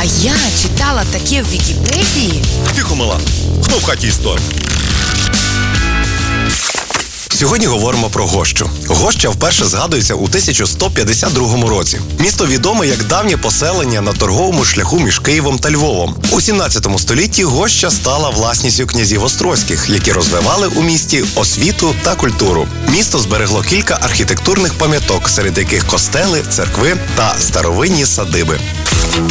А я читала таке в Вікіпедії. Тихо, мала. Хто в хаті історик? Сьогодні говоримо про Гощу. Гоща вперше згадується у 1152 році. Місто відоме як давнє поселення на торговому шляху між Києвом та Львовом. У 17 столітті Гоща стала власністю князів острозьких, які розвивали у місті освіту та культуру. Місто зберегло кілька архітектурних пам'яток, серед яких костели, церкви та старовинні садиби.